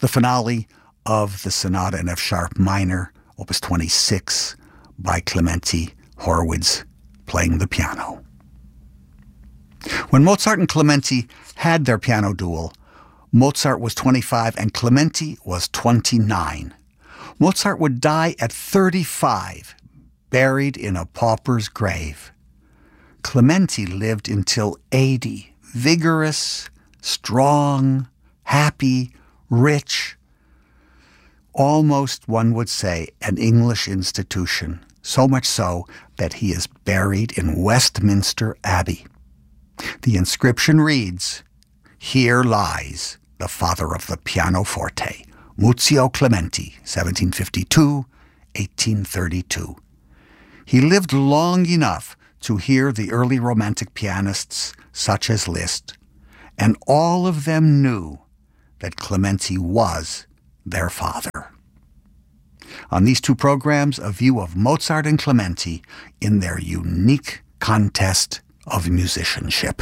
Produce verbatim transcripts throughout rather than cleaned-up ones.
the finale of the Sonata in F sharp minor, opus twenty-six, by Clementi Horwitz, playing the piano. When Mozart and Clementi had their piano duel, Mozart was twenty-five and Clementi was twenty-nine. Mozart would die at thirty-five, buried in a pauper's grave. Clementi lived until eighty, vigorous, strong, happy, rich, almost, one would say, an English institution, so much so that he is buried in Westminster Abbey. The inscription reads, "Here lies the father of the pianoforte, Muzio Clementi, seventeen fifty-two to eighteen thirty-two. He lived long enough to hear the early Romantic pianists such as Liszt, and all of them knew that Clementi was their father." On these two programs, a view of Mozart and Clementi in their unique contest of musicianship.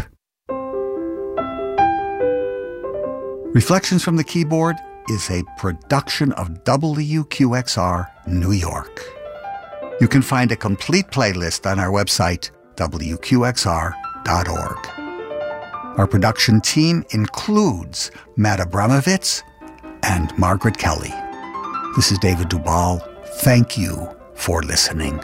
Reflections from the Keyboard is a production of W Q X R New York. You can find a complete playlist on our website, W Q X R dot org. Our production team includes Matt Abramovitz and Margaret Kelly. This is David Dubal. Thank you for listening.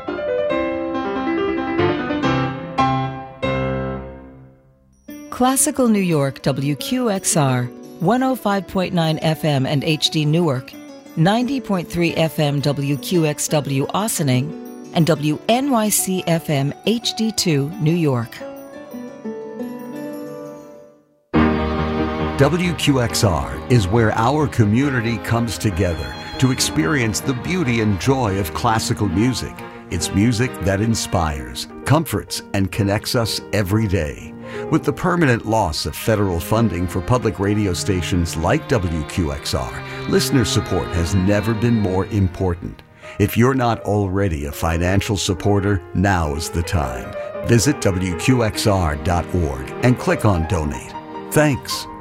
Classical New York, W Q X R, one oh five point nine F M and H D Newark, ninety point three F M W Q X W Ossining, and W N Y C F M H D two New York. W Q X R is where our community comes together to experience the beauty and joy of classical music. It's music that inspires, comforts, and connects us every day. With the permanent loss of federal funding for public radio stations like W Q X R, listener support has never been more important. If you're not already a financial supporter, now is the time. Visit W Q X R dot org and click on Donate. Thanks.